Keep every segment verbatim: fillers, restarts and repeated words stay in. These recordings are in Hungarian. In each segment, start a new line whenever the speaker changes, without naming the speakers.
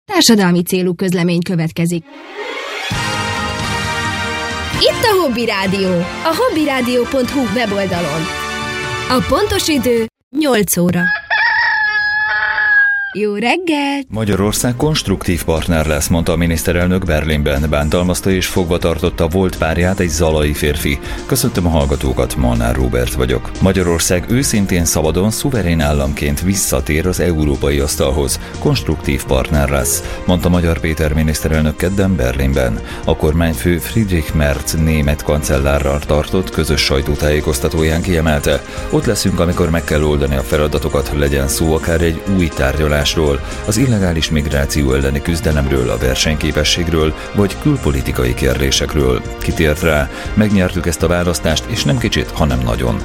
Társadalmi célú közlemény következik. Itt a Hobby Rádió, a hobbyradio pont hu weboldalon. A pontos idő nyolc óra. Jó reggelt!
Magyarország konstruktív partner lesz, mondta a miniszterelnök Berlinben. Bántalmazta és fogva tartotta volt párját egy zalai férfi. Köszöntöm a hallgatókat, Molnár Róbert vagyok. Magyarország őszintén, szabadon, szuverén államként visszatér az európai asztalhoz. Konstruktív partner lesz, mondta Magyar Péter miniszterelnök kedden Berlinben. A kormányfő Friedrich Merz német kancellárral tartott közös sajtótájékoztatóján kiemelte: ott leszünk, amikor meg kell oldani a feladatokat, legyen szó akár egy új tárgyalás, az illegális migráció elleni küzdelemről, a versenyképességről vagy külpolitikai kérdésekről. Kitért rá: megnyertük ezt a választást, és nem kicsit, hanem nagyon.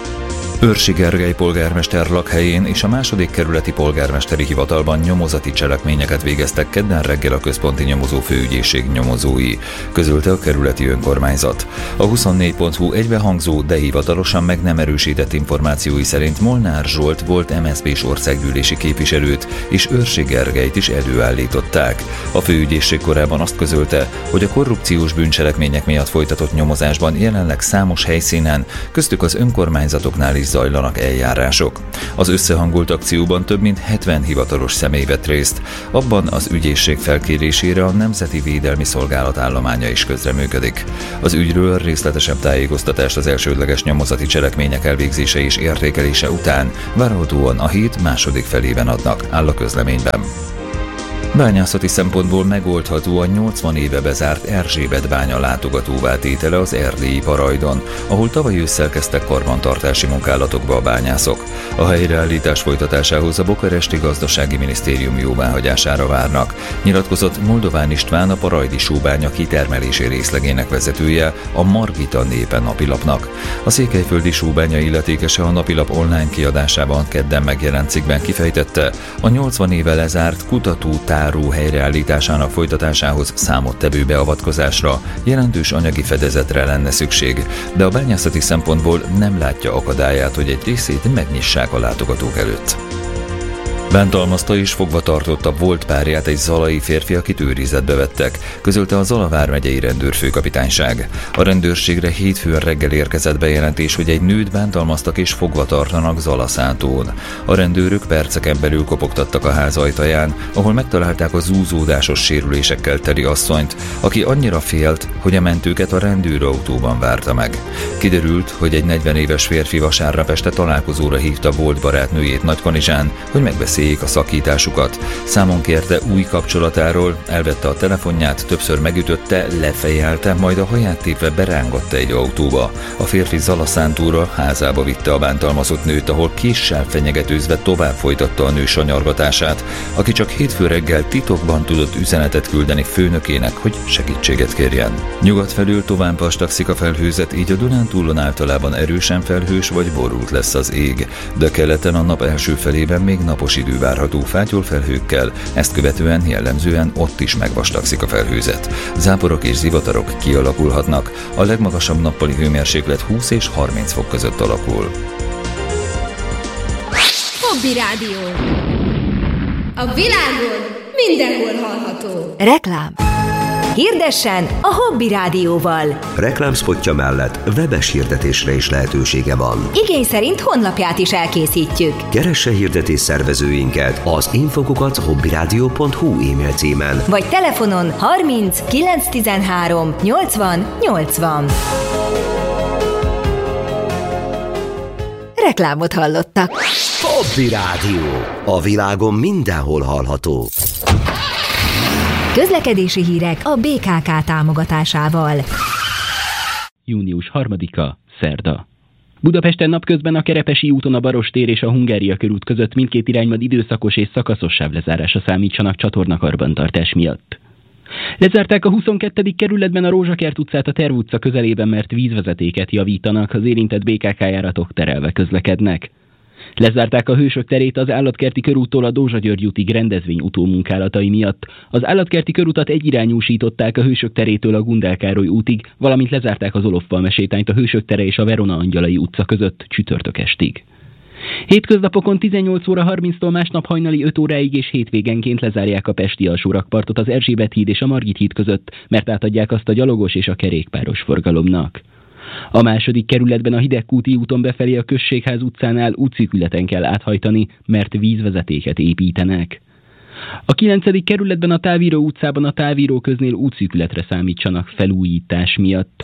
Őrsi Gergely polgármester lakhelyén és a második kerületi polgármesteri hivatalban nyomozati cselekményeket végeztek kedden reggel a központi nyomozó főügyészség nyomozói, közölte a kerületi önkormányzat. A huszonnégy pont hu egybehangzó, de hivatalosan meg nem erősített információi szerint Molnár Zsolt volt em es zé pés országgyűlési képviselőt és Őrsi Gergelyt is előállították. A főügyészség korábban azt közölte, hogy a korrupciós bűncselekmények miatt folytatott nyomozásban jelenleg számos helyszínen, köztük az önkormányzatoknál is zajlanak eljárások. Az összehangolt akcióban több mint hetven hivatalos személy vett részt. Abban az ügyészség felkérésére a Nemzeti Védelmi Szolgálat állománya is közreműködik. Az ügyről részletesebb tájékoztatást az elsődleges nyomozati cselekmények elvégzése és értékelése után várhatóan a hét második felében adnak, áll a közleményben. Bányászati szempontból megoldható a nyolcvan éve bezárt Erzsébet bánya látogatóvá tétele az erdélyi Parajdon, ahol tavaly ősszel kezdtek karbantartási munkálatokba a bányászok. A helyreállítás folytatásához a bukaresti gazdasági minisztérium jóváhagyására várnak, nyilatkozott Moldován István, a parajdi sóbánya kitermelési részlegének vezetője a Margita Népe napilapnak. A székelyföldi sóbánya illetékese a napilap online kiadásában kedden megjelent cikkben kifejtette: a nyolcvan éve lezárt kutató táró helyreállításának folytatásához számottevő beavatkozásra, jelentős anyagi fedezetre lenne szükség, de a bányászati szempontból nem látja akadályát, hogy egy részét megnyissák a látogatók előtt. Bántalmazta és fogva tartotta volt párját egy zalai férfi, akit őrizetbe vettek, közölte a Zala vármegyei rendőrfőkapitányság. A rendőrségre hétfőn reggel érkezett bejelentés, hogy egy nőt bántalmaztak és fogva tartanak Zalaszántón. A rendőrök perceken belül kopogtattak a ház ajtaján, ahol megtalálták a zúzódásos sérülésekkel teli asszonyt, aki annyira félt, hogy a mentőket a rendőrautóban várta meg. Kiderült, hogy egy negyven éves férfi vasárnap este találkozóra hívta volt barátnőjét Nagykanizsán, hogy megbeszéljék a szakításukat. Számon kérte új kapcsolatáról, elvette a telefonját, többször megütötte, lefejelte, majd a haját tépve berángatta egy autóba. A férfi Zalaszántóra házába vitte a bántalmazott nőt, ahol késsel fenyegetőzve tovább folytatta a nő sanyargatását, aki csak hétfő reggel titokban tudott üzenetet küldeni főnökének, hogy segítséget kérjen. Nyugat felől tovább vastagszik a felhőzet, így a Dunántúlon általában erősen felhős vagy borult lesz az ég, de keleten a nap első felében még napos idő várható fátyol felhőkkel, ezt követően jellemzően ott is megvastagszik a felhőzet. Záporok és zivatarok kialakulhatnak, a legmagasabb nappali hőmérséklet húsz és harminc fok között alakul.
Hobby Rádió. A világon mindenhol hallható.
Reklám. Hirdessen a Hobby Rádióval.
Reklámszpotja mellett webes hirdetésre is lehetősége van.
Igény szerint honlapját is elkészítjük.
Keresse hirdetés szervezőinket az infokukat hobbyradio pont hu e-mail címen,
vagy telefonon harminc kilenc tizenhárom nyolcvan nyolcvan. Reklámot hallottak.
Hobby Rádió. A világon mindenhol hallható.
Közlekedési hírek a bé ká ká támogatásával.
június harmadika, szerda. Budapesten napközben a Kerepesi úton a Barostér és a Hungária körút között mindkét irányban időszakos és szakaszos sávlezárásra számítsanak csatornakarbantartás miatt. Lezárták a huszonkettedik kerületben a Rózsakert utcát a Terv utca közelében, mert vízvezetéket javítanak, az érintett bé ká ká járatok terelve közlekednek. Lezárták a Hősök terét az Állatkerti körúttól a Dózsa-György útig rendezvény utómunkálatai miatt. Az Állatkerti körutat egyirányúsították a Hősök terétől a Gundel Károly útig, valamint lezárták az Olof Palme sétányt a Hősök tere és a Verona Angyalai utca között csütörtök estig. Hétköznapokon tizennyolc óra harminctól másnap hajnali öt óráig és hétvégenként lezárják a pesti alsórakpartot az Erzsébet híd és a Margit híd között, mert átadják azt a gyalogos és a kerékpáros forgalomnak. A második kerületben a Hidegkúti úton befelé a Községház utcánál útszűkületen kell áthajtani, mert vízvezetéket építenek. A kilencedik kerületben a Távíró utcában a Távíró köznél útszűkületre számítsanak felújítás miatt.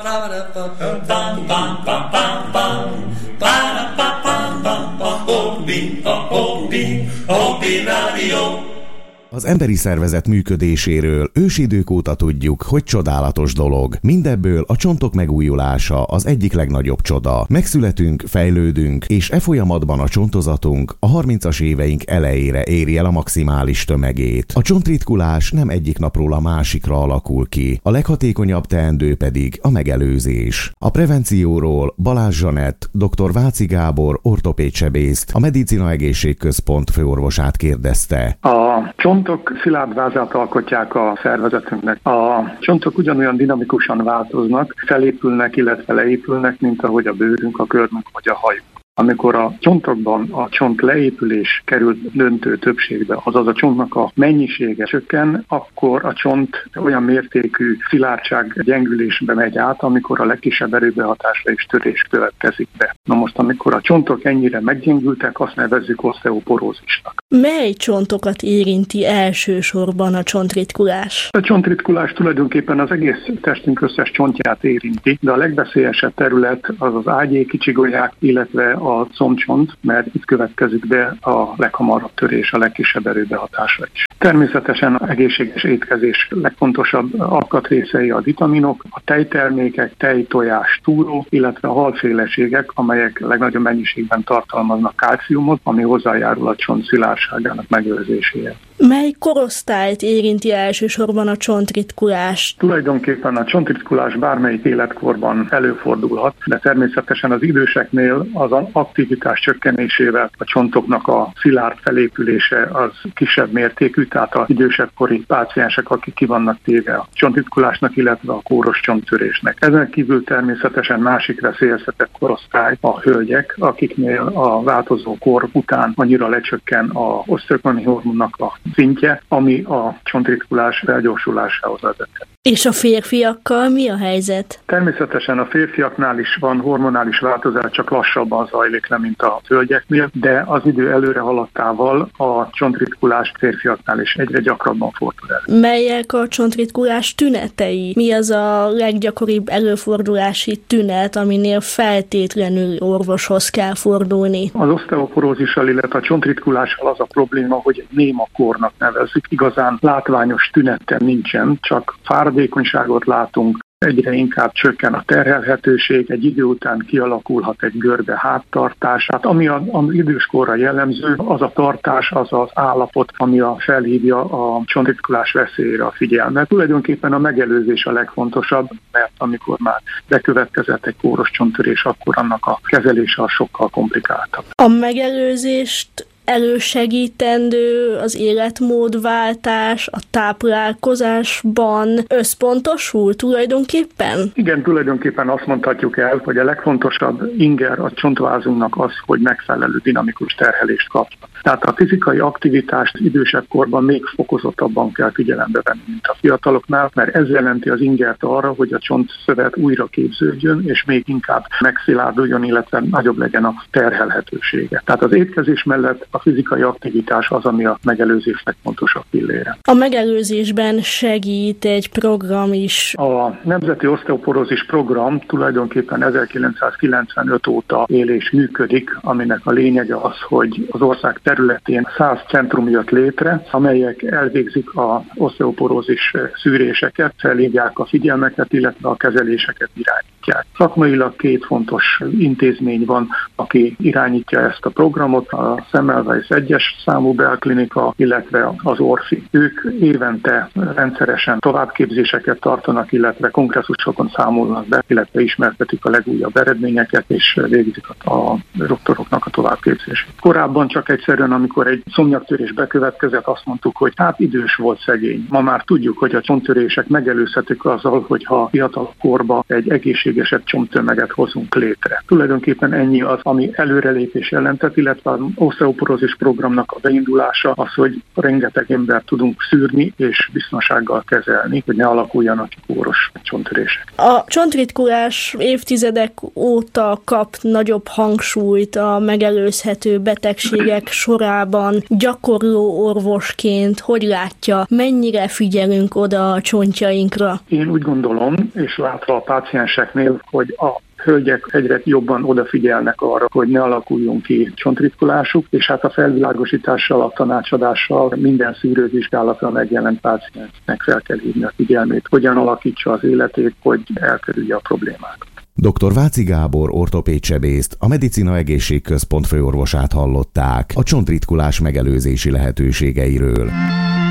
Az emberi szervezet működéséről ősidők óta tudjuk, hogy csodálatos dolog. Mindebből a csontok megújulása az egyik legnagyobb csoda. Megszületünk, fejlődünk, és e folyamatban a csontozatunk a harmincas éveink elejére éri el a maximális tömegét. A csontritkulás nem egyik napról a másikra alakul ki, a leghatékonyabb teendő pedig a megelőzés. A prevencióról Balázs Zsanett, dr. Váci Gábor ortopédsebészt, a Medicina Egészségközpont főorvosát kérdezte.
A csontok szilárd vázát alkotják a szervezetünknek. A csontok ugyanolyan dinamikusan változnak, felépülnek, illetve leépülnek, mint ahogy a bőrünk, a körmünk vagy a hajunk. Amikor a csontokban a csont leépülés kerül döntő többségbe, azaz a csontnak a mennyisége csökken, akkor a csont olyan mértékű szilárdság gyengülésbe megy át, amikor a legkisebb erőbehatásra is törés következik be. Na most, amikor a csontok ennyire meggyengültek, azt nevezzük oszteoporózisnak.
Mely csontokat érinti elsősorban a csontritkulás?
A csontritkulás tulajdonképpen az egész testünk összes csontját érinti, de a legveszélyesebb terület az az ágyékicsigolyák, illetve a combcsont, mert itt következik be a leghamarabb törés, a legkisebb erőbehatásra is. Természetesen az egészséges étkezés legfontosabb alkatrészei a vitaminok, a tejtermékek, tej, tojás, túró, illetve a halféleségek, amelyek legnagyobb mennyiségben tartalmaznak kálciumot, ami hozzájárul a csont szilárdságának megőrzéséhez.
Mely korosztályt érinti elsősorban a csontritkulás?
Tulajdonképpen a csontritkulás bármelyik életkorban előfordulhat, de természetesen az időseknél az aktivitás csökkenésével a csontoknak a szilárd felépülése az kisebb mértékű, tehát az idősebb kori páciensek, akik ki vannak téve a csontritkulásnak, illetve a kóros csonttörésnek. Ezen kívül természetesen másik veszélyeztetett korosztály a hölgyek, akiknél a változó kor után annyira lecsökken a ösztrogén hormonnak a szintje, ami a csontritkulás felgyorsulásához vezethet.
És a férfiakkal mi a helyzet?
Természetesen a férfiaknál is van hormonális változás, csak lassabban zajlik le, mint a hölgyeknél, de az idő előre haladtával a csontritkulás férfiaknál is egyre gyakrabban fordul elő.
Melyek a csontritkulás tünetei? Mi az a leggyakoribb előfordulási tünet, aminél feltétlenül orvoshoz kell fordulni?
Az oszteoporózissal, illetve a csontritkulással az a probléma, hogy egy néma kornak nevezzük. Igazán látványos tünete nincsen, csak fáradékonyságot látunk, egyre inkább csökken a terhelhetőség, egy idő után kialakulhat egy görbe háttartás. Hát ami az időskorra jellemző, az a tartás, az az állapot, ami a felhívja a csontritkulás veszélyére a figyelmet. Tulajdonképpen a megelőzés a legfontosabb, mert amikor már bekövetkezett egy kóros csonttörés, akkor annak a kezelése a sokkal komplikáltabb.
A megelőzést elősegítendő az életmódváltás, a táplálkozásban összpontosul tulajdonképpen?
Igen, tulajdonképpen azt mondhatjuk el, hogy a legfontosabb inger a csontvázunknak az, hogy megfelelő dinamikus terhelést kapja. Tehát a fizikai aktivitást idősebb korban még fokozottabban kell figyelembe venni, mint a fiataloknál, mert ez jelenti az ingert arra, hogy a csontszövet újra képződjön, és még inkább megszilárduljon, illetve nagyobb legyen a terhelhetősége. Tehát az étkezés mellett a fizikai aktivitás az, ami a megelőzés legfontosabb pillére.
A megelőzésben segít egy program is.
A Nemzeti Oszteoporózis Program tulajdonképpen ezerkilencszázkilencvenöt óta él és működik, aminek a lényege az, hogy az ország területén száz centrum jött létre, amelyek elvégzik az oszteoporózis szűréseket, felhívják a figyelmeket, illetve a kezeléseket irányítják. Szakmailag két fontos intézmény van, aki irányítja ezt a programot, a Semmelweis egyes számú belklinika, illetve az Orfi. Ők évente rendszeresen továbbképzéseket tartanak, illetve kongresszusokon számolnak be, illetve ismertetik a legújabb eredményeket, és végzik a doktoroknak a továbbképzését. Korábban csak egyszerűen, amikor egy szomnyaktörés bekövetkezett, azt mondtuk, hogy hát idős volt szegény. Ma már tudjuk, hogy a csonttörések megelőzhetők azzal, hogyha fiatal korban egy egészséges mesterségeset csonttömeget hozunk létre. Tulajdonképpen ennyi az, ami előrelépés jelentett, illetve az osteoporózis programnak a beindulása az, hogy rengeteg embert tudunk szűrni és biztonsággal kezelni, hogy ne alakuljanak ki kóros csonttörések.
A csontritkulás évtizedek óta kap nagyobb hangsúlyt a megelőzhető betegségek sorában. Gyakorló orvosként hogy látja, mennyire figyelünk oda a csontjainkra?
Én úgy gondolom, és látva a pácienseknél, hogy a hölgyek egyre jobban odafigyelnek arra, hogy ne alakuljon ki csontritkulásuk, és hát a felvilágosítással, a tanácsadással minden szűrővizsgálatra megjelent páciensnek fel kell hívni a figyelmét, hogyan alakítsa az életét, hogy elkerülje a problémákat.
doktor Váci Gábor ortopédsebészt, a Medicina Egészségközpont főorvosát hallották a csontritkulás megelőzési lehetőségeiről.